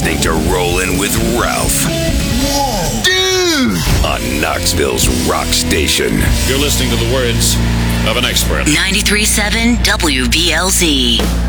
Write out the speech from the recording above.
listening to Rollin' with Ralph. Whoa. Dude! On Knoxville's rock station. You're listening to the words of an expert. 93.7 WBLZ.